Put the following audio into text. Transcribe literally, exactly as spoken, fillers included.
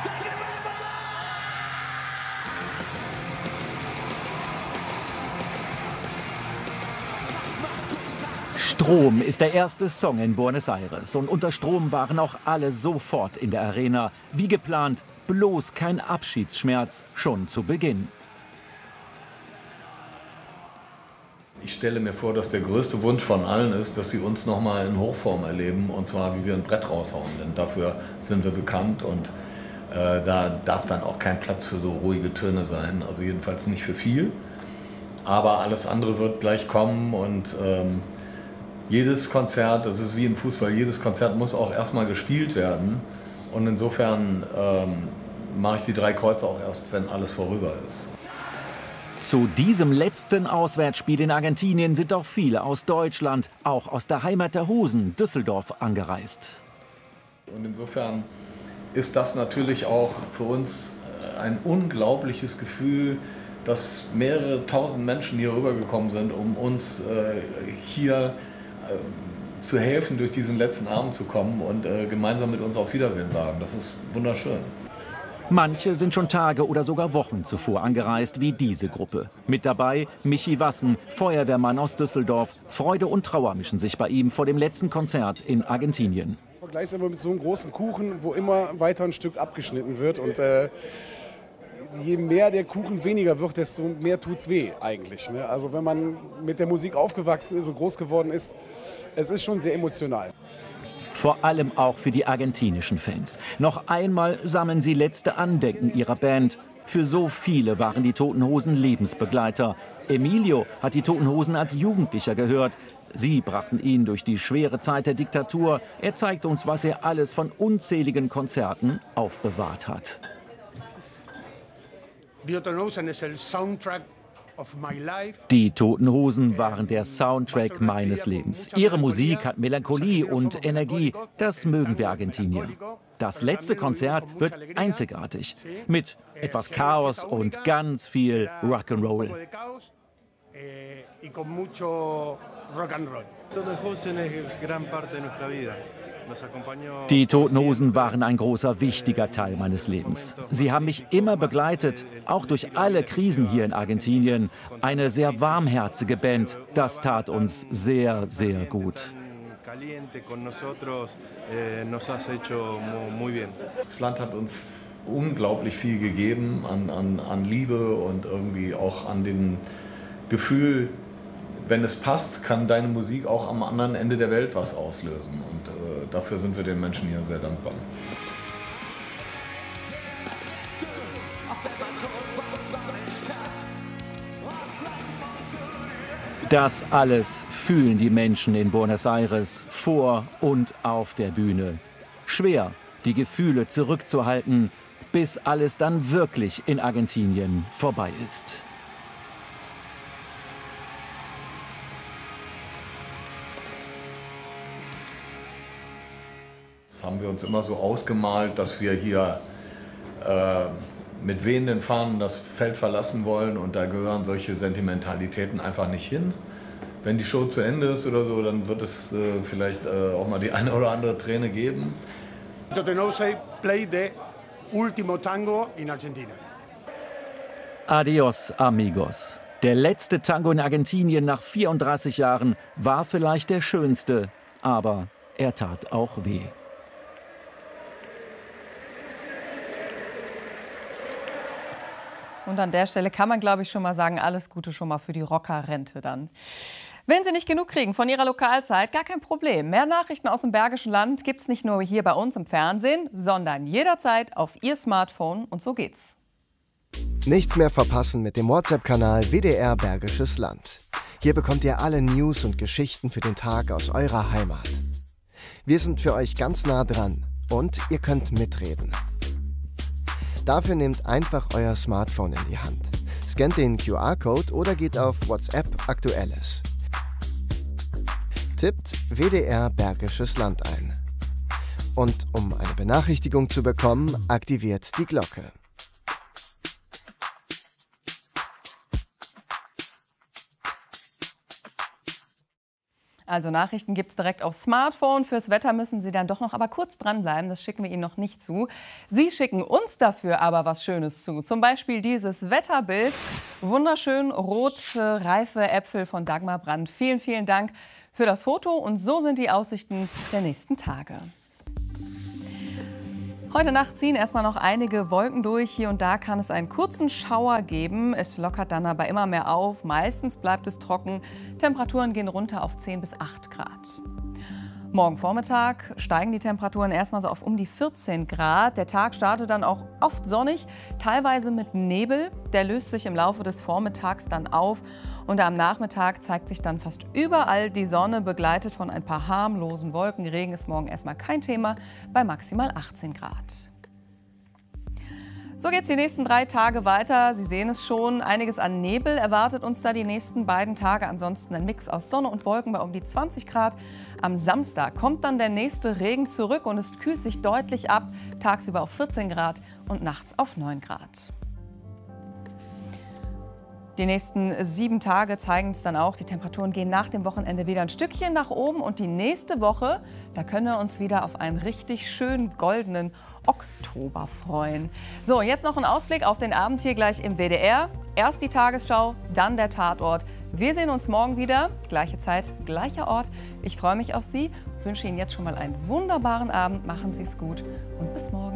Strom ist der erste Song in Buenos Aires und unter Strom waren auch alle sofort in der Arena. Wie geplant, bloß kein Abschiedsschmerz, schon zu Beginn. Ich stelle mir vor, dass der größte Wunsch von allen ist, dass sie uns noch mal in Hochform erleben, und zwar wie wir ein Brett raushauen, denn dafür sind wir bekannt und äh, da darf dann auch kein Platz für so ruhige Töne sein, also jedenfalls nicht für viel, aber alles andere wird gleich kommen und ähm, jedes Konzert, das ist wie im Fußball, jedes Konzert muss auch erstmal gespielt werden und insofern ähm, mache ich die drei Kreuze auch erst, wenn alles vorüber ist. Zu diesem letzten Auswärtsspiel in Argentinien sind auch viele aus Deutschland, auch aus der Heimat der Hosen, Düsseldorf, angereist. Und insofern ist das natürlich auch für uns ein unglaubliches Gefühl, dass mehrere tausend Menschen hier rübergekommen sind, um uns äh, hier äh, zu helfen, durch diesen letzten Abend zu kommen und äh, gemeinsam mit uns auf Wiedersehen sagen. Das ist wunderschön. Manche sind schon Tage oder sogar Wochen zuvor angereist, wie diese Gruppe. Mit dabei Michi Wassen, Feuerwehrmann aus Düsseldorf. Freude und Trauer mischen sich bei ihm vor dem letzten Konzert in Argentinien. Vergleich immer mit so einem großen Kuchen, wo immer weiter ein Stück abgeschnitten wird. Und äh, je mehr der Kuchen weniger wird, desto mehr tut's weh eigentlich. Ne? Also wenn man mit der Musik aufgewachsen ist und groß geworden ist, es ist schon sehr emotional. Vor allem auch für die argentinischen Fans. Noch einmal sammeln sie letzte Andenken ihrer Band. Für so viele waren die Toten Hosen Lebensbegleiter. Emilio hat die Toten Hosen als Jugendlicher gehört. Sie brachten ihn durch die schwere Zeit der Diktatur. Er zeigt uns, was er alles von unzähligen Konzerten aufbewahrt hat. Die Toten Hosen ist der Soundtrack. Die Toten Hosen waren der Soundtrack meines Lebens. Ihre Musik hat Melancholie und Energie. Das mögen wir Argentinier. Das letzte Konzert wird einzigartig. Mit etwas Chaos und ganz viel Rock'n'Roll. Die Toten Hosen waren ein großer, wichtiger Teil meines Lebens. Sie haben mich immer begleitet, auch durch alle Krisen hier in Argentinien. Eine sehr warmherzige Band, das tat uns sehr, sehr gut. Das Land hat uns unglaublich viel gegeben an, an, an Liebe und irgendwie auch an dem Gefühl, wenn es passt, kann deine Musik auch am anderen Ende der Welt was auslösen. Und äh, dafür sind wir den Menschen hier sehr dankbar. Das alles fühlen die Menschen in Buenos Aires vor und auf der Bühne. Schwer, die Gefühle zurückzuhalten, bis alles dann wirklich in Argentinien vorbei ist. Das haben wir uns immer so ausgemalt, dass wir hier äh, mit wehenden Fahnen das Feld verlassen wollen und da gehören solche Sentimentalitäten einfach nicht hin. Wenn die Show zu Ende ist oder so, dann wird es äh, vielleicht äh, auch mal die eine oder andere Träne geben. Toten Hosen play the ultimo tango in Argentina. Adios, amigos. Der letzte Tango in Argentinien nach vierunddreißig Jahren war vielleicht der schönste, aber er tat auch weh. Und an der Stelle kann man, glaube ich, schon mal sagen, alles Gute schon mal für die Rockerrente dann. Wenn Sie nicht genug kriegen von Ihrer Lokalzeit, gar kein Problem. Mehr Nachrichten aus dem Bergischen Land gibt es nicht nur hier bei uns im Fernsehen, sondern jederzeit auf Ihr Smartphone. Und so geht's. Nichts mehr verpassen mit dem WhatsApp-Kanal W D R Bergisches Land. Hier bekommt ihr alle News und Geschichten für den Tag aus eurer Heimat. Wir sind für euch ganz nah dran und ihr könnt mitreden. Dafür nehmt einfach euer Smartphone in die Hand, scannt den Q R-Code oder geht auf WhatsApp Aktuelles. Tippt W D R Bergisches Land ein. Und um eine Benachrichtigung zu bekommen, aktiviert die Glocke. Also Nachrichten gibt es direkt aufs Smartphone. Fürs Wetter müssen Sie dann doch noch aber kurz dranbleiben. Das schicken wir Ihnen noch nicht zu. Sie schicken uns dafür aber was Schönes zu. Zum Beispiel dieses Wetterbild. Wunderschön rot, reife Äpfel von Dagmar Brandt. Vielen, vielen Dank für das Foto. Und so sind die Aussichten der nächsten Tage. Heute Nacht ziehen erstmal noch einige Wolken durch. Hier und da kann es einen kurzen Schauer geben. Es lockert dann aber immer mehr auf. Meistens bleibt es trocken. Temperaturen gehen runter auf zehn bis acht Grad. Morgen Vormittag steigen die Temperaturen erstmal so auf um die vierzehn Grad. Der Tag startet dann auch oft sonnig, teilweise mit Nebel. Der löst sich im Laufe des Vormittags dann auf. Und am Nachmittag zeigt sich dann fast überall die Sonne, begleitet von ein paar harmlosen Wolken. Regen ist morgen erstmal kein Thema, bei maximal achtzehn Grad. So geht es die nächsten drei Tage weiter. Sie sehen es schon, einiges an Nebel erwartet uns da die nächsten beiden Tage. Ansonsten ein Mix aus Sonne und Wolken bei um die zwanzig Grad. Am Samstag kommt dann der nächste Regen zurück und es kühlt sich deutlich ab. Tagsüber auf vierzehn Grad und nachts auf neun Grad. Die nächsten sieben Tage zeigen es dann auch. Die Temperaturen gehen nach dem Wochenende wieder ein Stückchen nach oben. Und die nächste Woche, da können wir uns wieder auf einen richtig schönen goldenen Oktober freuen. So, jetzt noch ein Ausblick auf den Abend hier gleich im W D R. Erst die Tagesschau, dann der Tatort. Wir sehen uns morgen wieder. Gleiche Zeit, gleicher Ort. Ich freue mich auf Sie, wünsche Ihnen jetzt schon mal einen wunderbaren Abend. Machen Sie es gut und bis morgen.